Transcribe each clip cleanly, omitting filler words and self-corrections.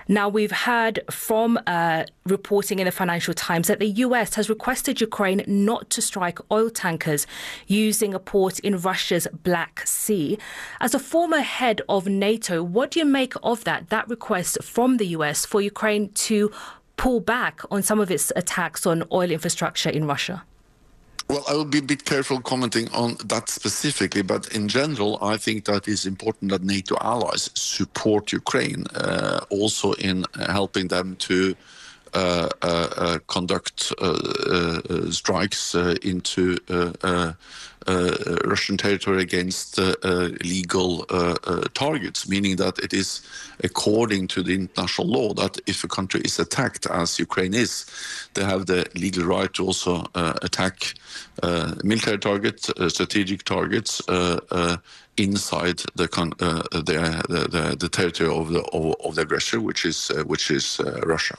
Now, we've heard from reporting in the Financial Times that the US has requested Ukraine not to strike oil tankers using a port in Russia's Black Sea. As a former head of NATO, what do you make of that request from the US for Ukraine to pull back on some of its attacks on oil infrastructure in Russia? Well, I will be a bit careful commenting on that specifically, but in general, I think that it's important that NATO allies support Ukraine, also in helping them to conduct strikes into Russian territory against legal targets, meaning that it is according to the international law that if a country is attacked, as Ukraine is, they have the legal right to also attack military targets, strategic targets inside the territory of the aggressor, which is Russia.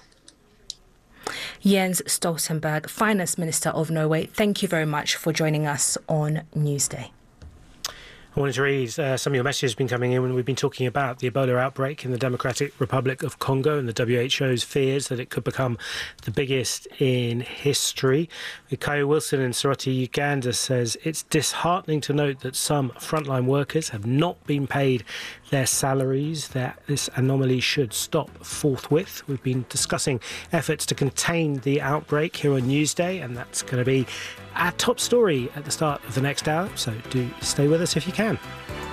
Jens Stoltenberg, Finance Minister of Norway, thank you very much for joining us on Newsday. I wanted to read some of your messages have been coming in when we've been talking about the Ebola outbreak in the Democratic Republic of Congo and the WHO's fears that it could become the biggest in history. Kaya Wilson in Soroti, Uganda says it's disheartening to note that some frontline workers have not been paid their salaries, that this anomaly should stop forthwith. We've been discussing efforts to contain the outbreak here on Newsday, and that's going to be our top story at the start of the next hour, so do stay with us if you can.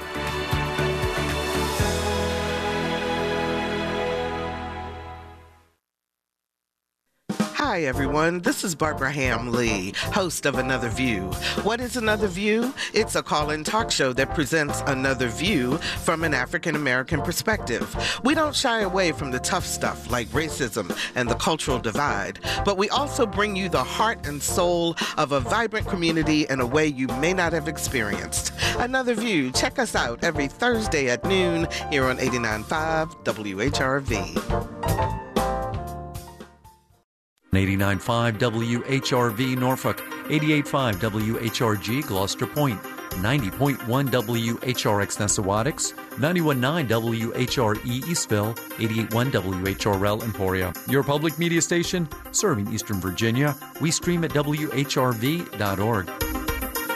Hi, everyone. This is Barbara Ham-Lee, host of Another View. What is Another View? It's a call-in talk show that presents another view from an African-American perspective. We don't shy away from the tough stuff like racism and the cultural divide, but we also bring you the heart and soul of a vibrant community in a way you may not have experienced. Another View. Check us out every Thursday at noon here on 89.5 WHRV. 89.5 WHRV Norfolk, 88.5 WHRG Gloucester Point, 90.1 WHRX Nessawadix, 91.9 WHRE Eastville, 88.1 WHRL Emporia. Your public media station serving Eastern Virginia. We stream at WHRV.org.